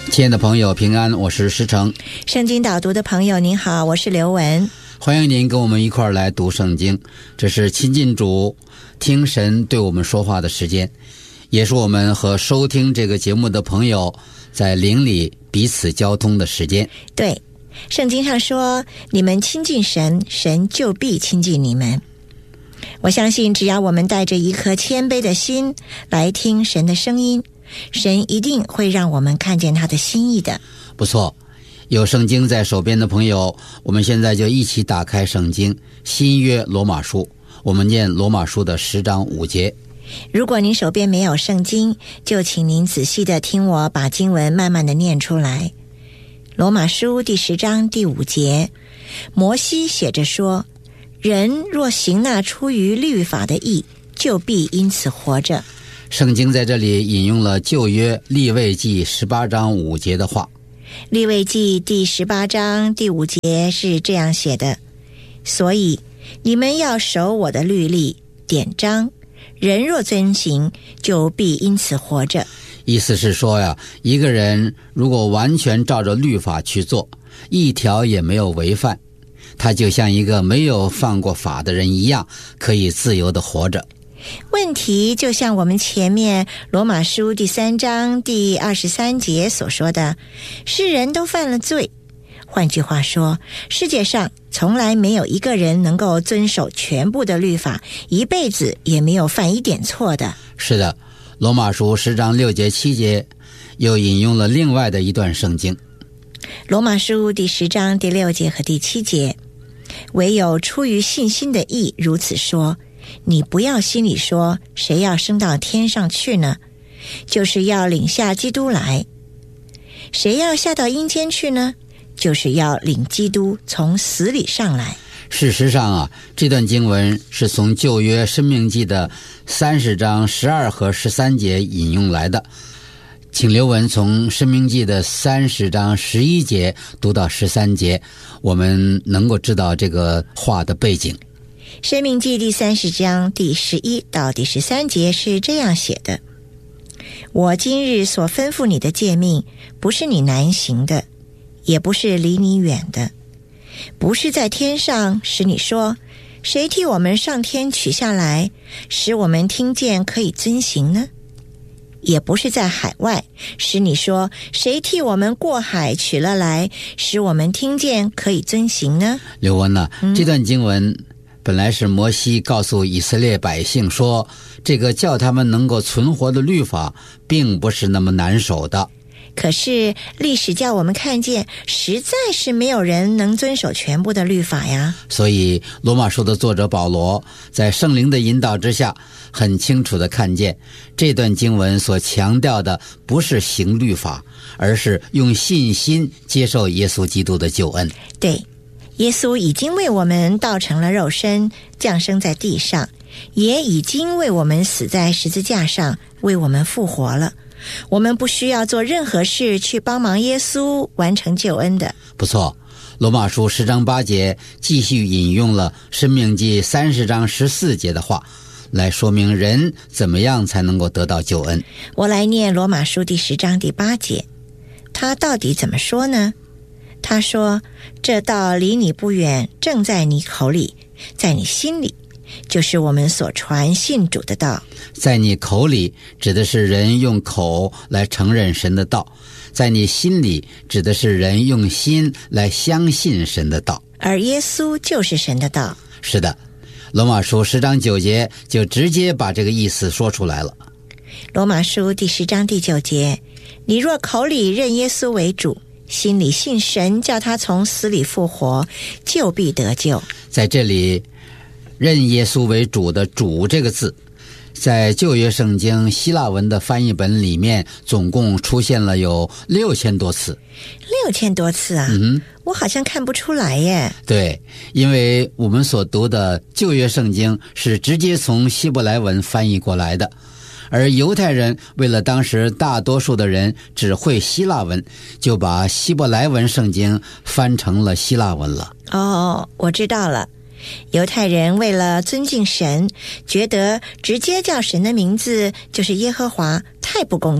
亲爱的朋友平安，我是施成。 圣经导读的朋友您好，我是刘雯。 欢迎您跟我们一块儿来读圣经，这是亲近主听神对我们说话的时间，也是我们和收听这个节目的朋友在灵里彼此交通的时间。 对，圣经上说你们亲近神，神就必亲近你们。我相信只要我们带着一颗谦卑的心来听神的声音，神一定会让我们看见他的心意的。 不错，有圣经在手边的朋友，我们现在就一起打开圣经新约罗马书，我们念罗马书的10章5节。 如果您手边没有圣经，就请您仔细的听我把经文慢慢的念出来。罗马书第10章第5节，摩西写着说，人若行那出于律法的义，就必因此活着。 圣经在这里引用了旧约利未记18章5节的话。 利未记第18章第5节是这样写的，所以你们要守我的律例典章，人若遵行，就必因此活着。 意思是说呀，一个人如果完全照着律法去做，一条也没有违犯，他就像一个没有犯过法的人一样，可以自由地活着。 问题就像我们前面罗马书第3章第23节所说的，世人都犯了罪。换句话说，世界上从来没有一个人能够遵守全部的律法，一辈子也没有犯一点错的。 是的，罗马书10章6节7节又引用了另外的一段圣经。 罗马书第10章第6节和第7节，唯有出于信心的义如此说，你不要心里说，谁要升到天上去呢？就是要领下基督来。谁要下到阴间去呢？就是要领基督从死里上来。 事实上啊，这段经文是从旧约申命记的30章12和13节引用来的。请刘文从申命记的30章11节读到13节，我们能够知道这个话的背景。 申命记第30章第11到第13节是这样写的，我今日所吩咐你的诫命，不是你难行的，也不是离你远的，不是在天上使你说，谁替我们上天取下来，使我们听见可以遵行呢？也不是在海外使你说，谁替我们过海取了来，使我们听见可以遵行呢？ 刘文呢，这段经文本来是摩西告诉以色列百姓说，这个叫他们能够存活的律法并不是那么难守的。 可是历史叫我们看见，实在是没有人能遵守全部的律法呀。 所以罗马书的作者保罗在圣灵的引导之下，很清楚地看见这段经文所强调的不是行律法，而是用信心接受耶稣基督的救恩。 对，耶稣已经为我们道成了肉身，降生在地上，也已经为我们死在十字架上，为我们复活了。我们不需要做任何事去帮忙耶稣完成救恩的。 不错，罗马书10章8节继续引用了申命记30章14节的话，来说明人怎么样才能够得到救恩。 我来念罗马书第10章第8节，他到底怎么说呢？他说，这道离你不远，正在你口里，在你心里，就是我们所传信主的道。 在你口里指的是人用口来承认神的道，在你心里指的是人用心来相信神的道， 而耶稣就是神的道。 是的，罗马书10章9节就直接把这个意思说出来了。 罗马书第10章第9节，你若口里认耶稣为主，心里信神叫他从死里复活，就必得救。在这里认耶稣为主的主这个字，在旧约圣经希腊文的翻译本里面总共出现了有6000多次。 6000多次啊？我好像看不出来耶。 对，因为我们所读的旧约圣经是直接从希伯来文翻译过来的，而犹太人为了当时大多数的人只会希腊文，就把希伯来文圣经翻成了希腊文了。 哦，我知道了。犹太人为了尊敬神，觉得直接叫神的名字就是耶和华太不恭敬，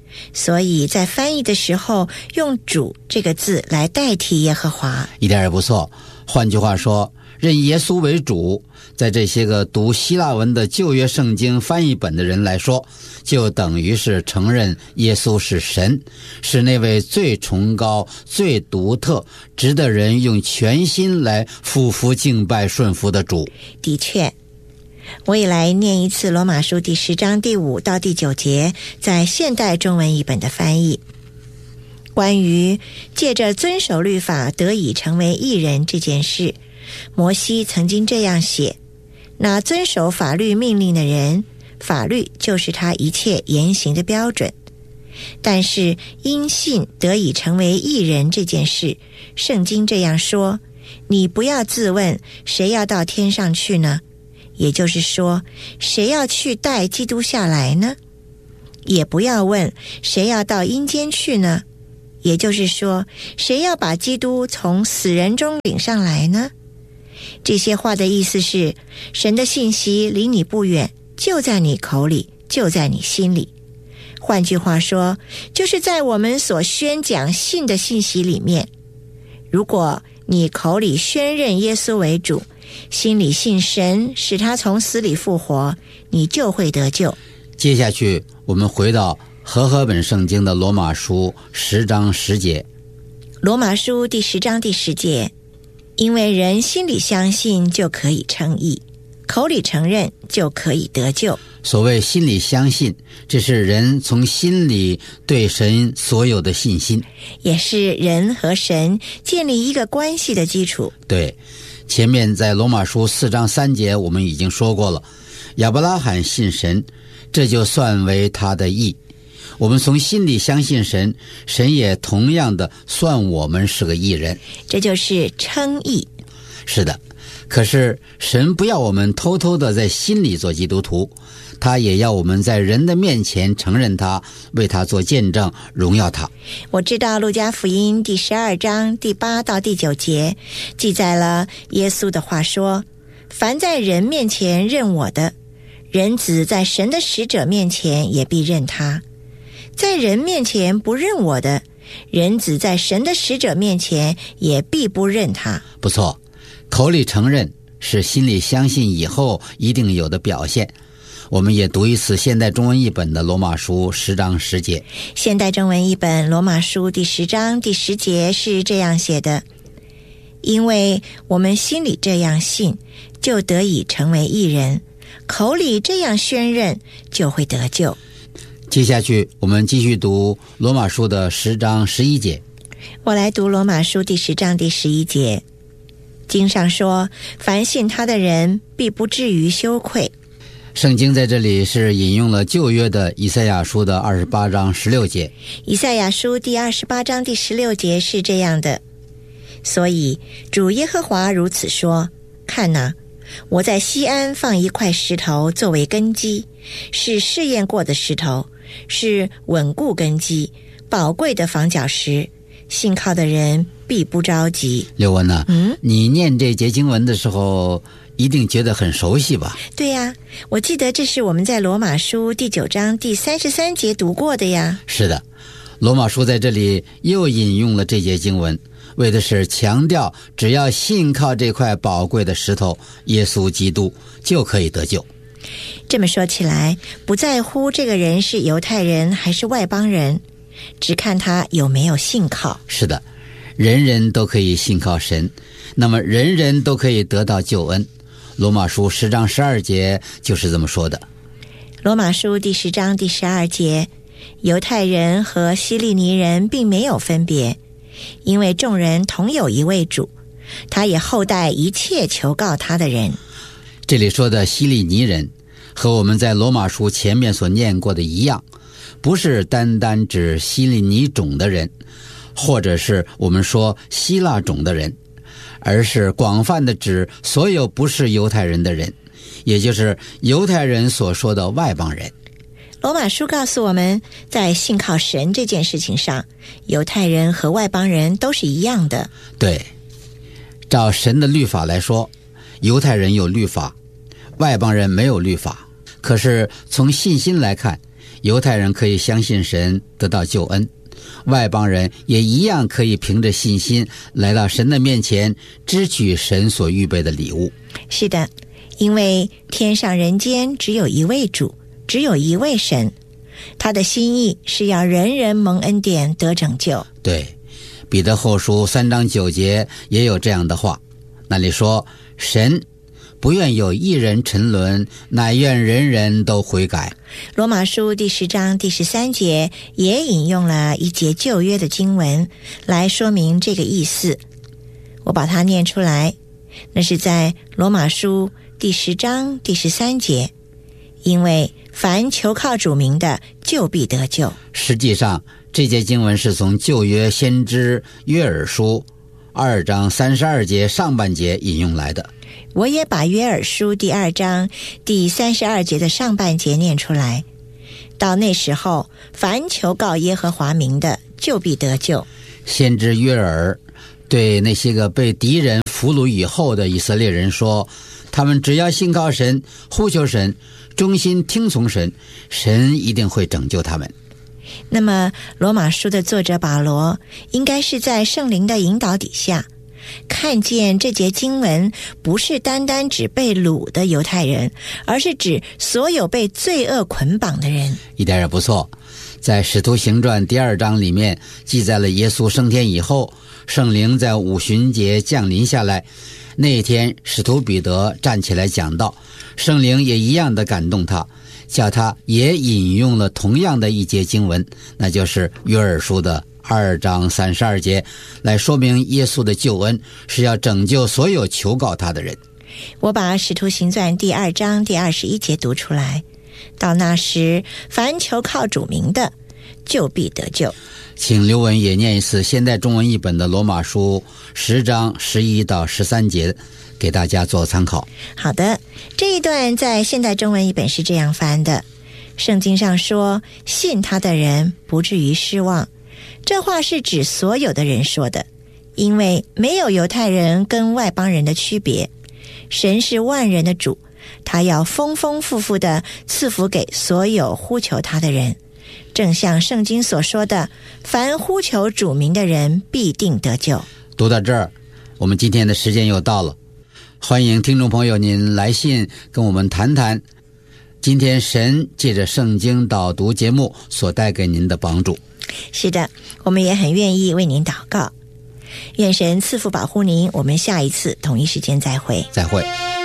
所以在翻译的时候用主这个字来代替耶和华， 一点也不错。换句话说，认耶稣为主，在这些个读希腊文的旧约圣经翻译本的人来说，就等于是承认耶稣是神，是那位最崇高、最独特、值得人用全心来俯伏敬拜顺服的主。 的确，我也来念一次罗马书第10章第5到第9节在现代中文译本的翻译。关于借着遵守律法得以成为义人这件事，摩西曾经这样写：那遵守法律命令的人，法律就是他一切言行的标准。但是因信得以成为义人这件事，圣经这样说：你不要自问，谁要到天上去呢？也就是说，谁要去带基督下来呢？也不要问，谁要到阴间去呢？也就是说，谁要把基督从死人中领上来呢？这些话的意思是，神的信息离你不远，就在你口里，就在你心里。换句话说，就是在我们所宣讲信的信息里面。如果你口里宣认耶稣为主，心里信神使他从死里复活，你就会得救。 接下去我们回到和合本圣经的罗马书10章10节。 罗马书第10章第10节，因为人心里相信就可以称义，口里承认就可以得救。 所谓心里相信，这是人从心里对神所有的信心， 也是人和神建立一个关系的基础。 对，前面在罗马书4章3节我们已经说过了，亚伯拉罕信神，这就算为他的义。我们从心里相信神，神也同样的算我们是个义人， 这就是称义。 是的，可是神不要我们偷偷的在心里做基督徒，他也要我们在人的面前承认他，为他做见证，荣耀他。 我知道路加福音第12章第8到第9节记载了耶稣的话说：凡在人面前认我的，人子在神的使者面前也必认他；在人面前不认我的，人子在神的使者面前也必不认他。 不错，口里承认是心里相信以后一定有的表现。我们也读一次现代中文译本的罗马书10章10节。 现代中文译本罗马书第10章第10节是这样写的：因为我们心里这样信，就得以成为义人，口里这样宣认，就会得救。 接下去我们继续读罗马书的10章11节。 我来读罗马书第10章第11节。经上说，凡信他的人必不至于羞愧。 圣经在这里是引用了旧约的以赛亚书的28章16节。 以赛亚书第28章第16节是这样的：所以主耶和华如此说，看哪，我在西安放一块石头作为根基，是试验过的石头，是稳固根基，宝贵的房角石，信靠的人必不着急。 刘文呢？你念这节经文的时候一定觉得很熟悉吧？ 对呀，我记得这是我们在罗马书第9章第33节读过的呀。 是的，罗马书在这里又引用了这节经文，为的是强调只要信靠这块宝贵的石头耶稣基督就可以得救。 这么说起来，不在乎这个人是犹太人还是外邦人，只看他有没有信靠。 是的，人人都可以信靠神，那么人人都可以得到救恩。罗马书10章12节就是这么说的。 罗马书第10章第12节，犹太人和希利尼人并没有分别，因为众人同有一位主，他也厚待一切求告他的人。 这里说的希利尼人和我们在罗马书前面所念过的一样，不是单单指希利尼种的人，或者是我们说希腊种的人，而是广泛的指所有不是犹太人的人，也就是犹太人所说的外邦人。 罗马书告诉我们，在信靠神这件事情上，犹太人和外邦人都是一样的。 对，照神的律法来说，犹太人有律法，外邦人没有律法。可是从信心来看， 犹太人可以相信神得到救恩，外邦人也一样可以凭着信心来到神的面前，支取神所预备的礼物。 是的，因为天上人间只有一位主，只有一位神，他的心意是要人人蒙恩典得拯救。 对，彼得后书3章9节也有这样的话，那里说，神不愿有一人沉沦，乃愿人人都悔改。 罗马书第10章第13节也引用了一节旧约的经文来说明这个意思，我把它念出来，那是在罗马书第10章第13节，因为凡求靠主名的，就必得救。 实际上这节经文是从旧约先知约珥书2章32节上半节引用来的。 我也把约珥书第2章第32节的上半节念出来，到那时候，凡求告耶和华名的，就必得救。 先知约珥对那些个被敌人俘虏以后的以色列人说，他们只要信靠神，呼求神，忠心听从神，神一定会拯救他们。 那么罗马书的作者保罗应该是在圣灵的引导底下，看见这节经文不是单单指被掳的犹太人，而是指所有被罪恶捆绑的人。 一点也不错，在使徒行传第2章里面记载了耶稣升天以后，圣灵在五旬节降临下来，那一天使徒彼得站起来讲道，圣灵也一样的感动他，叫他也引用了同样的一节经文，那就是约珥书的2章32节，来说明耶稣的救恩是要拯救所有求告他的人。 我把使徒行传第2章第21节读出来，到那时，凡求靠主名的，就必得救。 请刘文也念一次现代中文译本的罗马书10章11到13节，给大家做参考。 好的，这一段在现代中文译本是这样翻的，圣经上说，信他的人不至于失望。这话是指所有的人说的，因为没有犹太人跟外邦人的区别，神是万人的主，他要丰丰富富的赐福给所有呼求他的人。正像圣经所说的，凡呼求主名的人必定得救。 读到这儿，我们今天的时间又到了，欢迎听众朋友您来信跟我们谈谈今天神借着圣经导读节目所带给您的帮助。 是的，我们也很愿意为您祷告，愿神赐福保护您，我们下一次同一时间再会。 再会。